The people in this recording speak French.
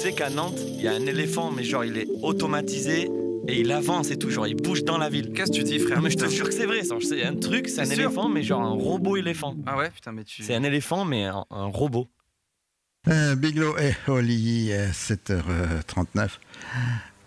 sais qu'à Nantes, il y a un éléphant, mais genre il est automatisé et il avance et tout, genre il bouge dans la ville. Qu'est-ce que tu dis, frère? Non mais je te jure que c'est vrai, ça. C'est un truc, c'est un T'es sûr? éléphant, mais genre un robot éléphant. Ah ouais, putain, mais tu... C'est un éléphant, mais un robot. Biglo et Oli, 7h39.